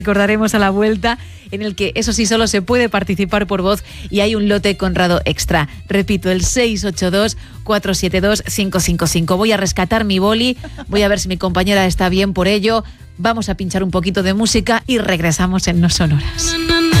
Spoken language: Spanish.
Recordaremos a la vuelta, en el que eso sí solo se puede participar por voz y hay un lote Conrado extra. Repito, el 682-472-555. Voy a rescatar mi boli, voy a ver si mi compañera está bien por ello. Vamos a pinchar un poquito de música y regresamos en No Sonoras.